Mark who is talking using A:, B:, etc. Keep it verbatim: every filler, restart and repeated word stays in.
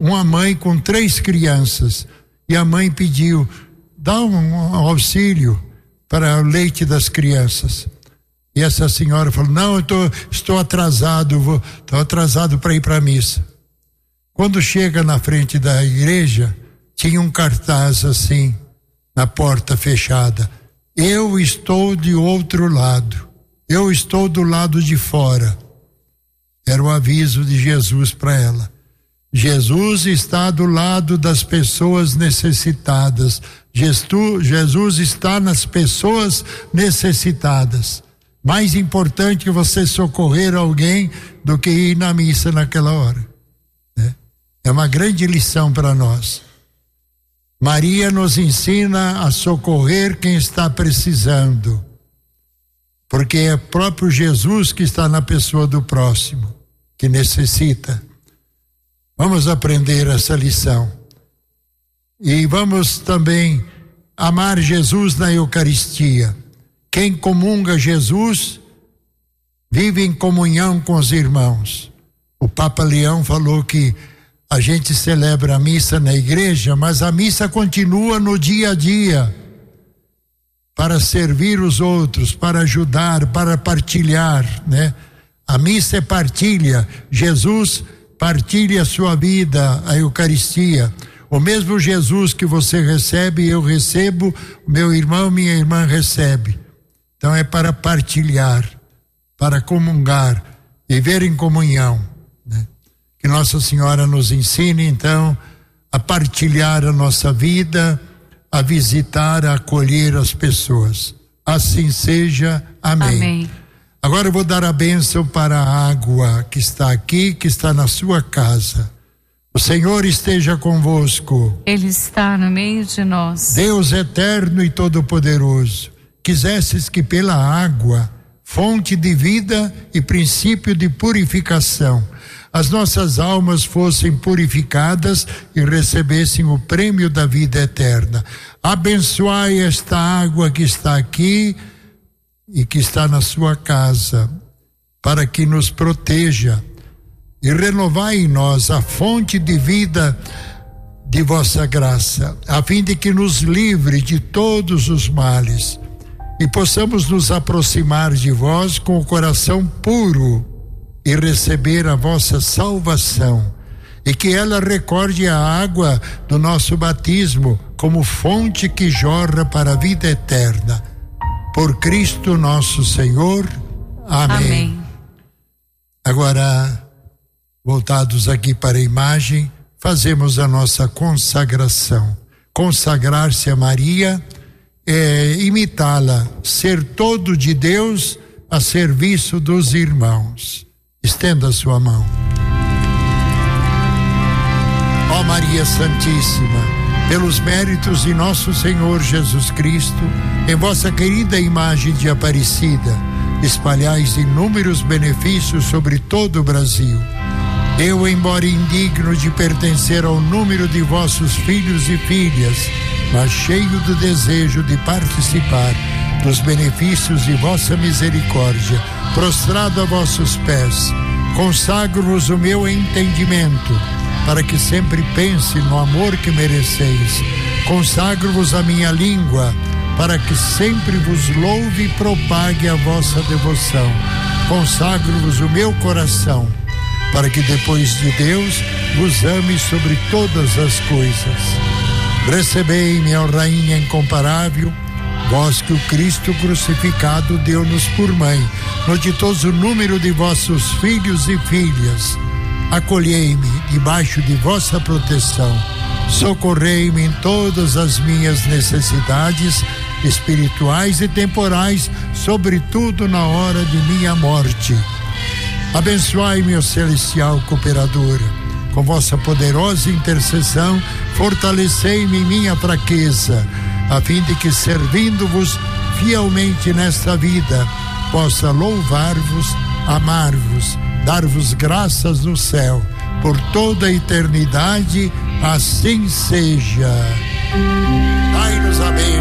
A: uma mãe com três crianças, e a mãe pediu, dá um, um auxílio para o leite das crianças. E essa senhora falou, não, eu tô, estou atrasado, vou, estou atrasado para ir para a missa. Quando chega na frente da igreja, tinha um cartaz assim, na porta fechada, eu estou de outro lado, eu estou do lado de fora. Era o aviso de Jesus para ela. Jesus está do lado das pessoas necessitadas. Jesus está nas pessoas necessitadas. Mais importante você socorrer alguém do que ir na missa naquela hora, né? É uma grande lição para nós. Maria nos ensina a socorrer quem está precisando, porque é próprio Jesus que está na pessoa do próximo, que necessita. Vamos aprender essa lição. E vamos também amar Jesus na Eucaristia. Quem comunga Jesus vive em comunhão com os irmãos. O Papa Leão falou que a gente celebra a missa na igreja, mas a missa continua no dia a dia, para servir os outros, para ajudar, para partilhar, né? A missa é partilha. Jesus partilha a sua vida, a Eucaristia. O mesmo Jesus que você recebe, eu recebo, meu irmão, minha irmã recebe. Então é para partilhar, para comungar, viver em comunhão, né? Que Nossa Senhora nos ensine então a partilhar a nossa vida, a visitar, a acolher as pessoas. Assim seja. Amém. Amém. Agora eu vou dar a bênção para a água que está aqui, que está na sua casa. O Senhor esteja convosco.
B: Ele está no meio de nós.
A: Deus eterno e todo-poderoso, quisesses que pela água, fonte de vida e princípio de purificação, as nossas almas fossem purificadas e recebessem o prêmio da vida eterna. Abençoai esta água que está aqui e que está na sua casa, para que nos proteja, e renovai em nós a fonte de vida de vossa graça, a fim de que nos livre de todos os males e possamos nos aproximar de vós com o coração puro e receber a vossa salvação, e que ela recorde a água do nosso batismo como fonte que jorra para a vida eterna. Por Cristo nosso Senhor. Amém. Amém. Agora, voltados aqui para a imagem, fazemos a nossa consagração. Consagrar-se a Maria é imitá-la, ser todo de Deus a serviço dos irmãos. Estenda a sua mão. Ó Maria Santíssima, pelos méritos de nosso Senhor Jesus Cristo, em vossa querida imagem de Aparecida, espalhais inúmeros benefícios sobre todo o Brasil. Eu, embora indigno de pertencer ao número de vossos filhos e filhas, mas cheio do desejo de participar dos benefícios de vossa misericórdia, prostrado a vossos pés, consagro-vos o meu entendimento, para que sempre pense no amor que mereceis. Consagro-vos a minha língua, para que sempre vos louve e propague a vossa devoção. Consagro-vos o meu coração, para que depois de Deus vos ame sobre todas as coisas. Recebei-me, ó Rainha incomparável, vós que o Cristo crucificado deu-nos por mãe, no ditoso número de vossos filhos e filhas. Acolhei-me debaixo de vossa proteção, socorrei-me em todas as minhas necessidades espirituais e temporais, sobretudo na hora de minha morte. Abençoai-me, ó celestial cooperadora, com vossa poderosa intercessão, fortalecei-me em minha fraqueza, a fim de que, servindo-vos fielmente nesta vida, possa louvar-vos, amar-vos, dar-vos graças no céu, por toda a eternidade. Assim seja. Dai-nos a bênção.